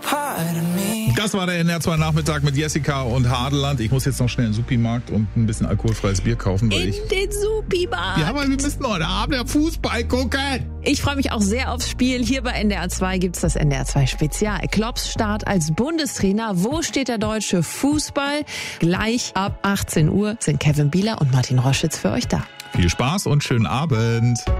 Das war der NDR2 Nachmittag mit Jessica und Hadeland. Ich muss jetzt noch schnell in den Supermarkt und ein bisschen alkoholfreies Bier kaufen. Weil den Supermarkt. Ja, weil wir müssen heute Abend ja Fußball gucken. Ich freue mich auch sehr aufs Spiel. Hier bei NDR2 gibt's das NDR2 Spezial. Klopps Start als Bundestrainer. Wo steht der deutsche Fußball? Gleich ab 18 Uhr sind Kevin Bieler und Martin Roschitz für euch da. Viel Spaß und schönen Abend.